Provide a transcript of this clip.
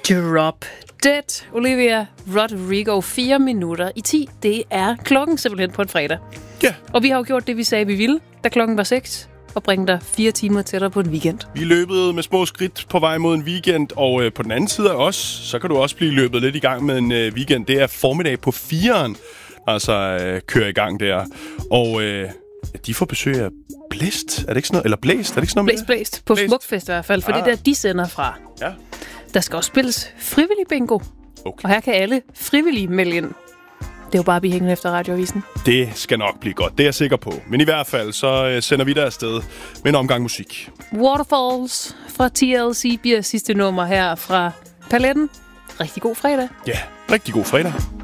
Drop Dead. Olivia Rodrigo, 4 minutter i 10. Det er klokken simpelthen på en fredag. Ja. Og vi har jo gjort det, vi sagde, vi ville, da klokken var 6. Og bringe dig 4 timer tættere på en weekend. Vi løbede med små skridt på vej mod en weekend, og på den anden side af os, så kan du også blive løbet lidt i gang med en weekend. Det er formiddag på 4'eren, altså kører i gang der. Og de får besøg af Blæst, er det ikke sådan noget? Eller Blæst, er det ikke sådan noget? Blæst. På Smukfest i hvert fald, for det der, de sender fra. Ja. Der skal også spilles frivillig bingo. Okay. Og her kan alle frivillige melde ind. Det er jo bare at blive hængende efter radioavisen. Det skal nok blive godt, det er jeg sikker på. Men i hvert fald, så sender vi der afsted med en omgang musik. Waterfalls fra TLC bliver sidste nummer her fra Paletten. Rigtig god fredag. Ja, rigtig god fredag.